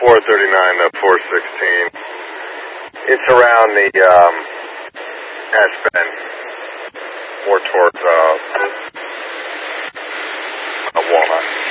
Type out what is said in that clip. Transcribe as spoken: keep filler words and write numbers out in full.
four thirty-nine to four sixteen. It's around the um, Ash Bend, more towards uh, Walnut.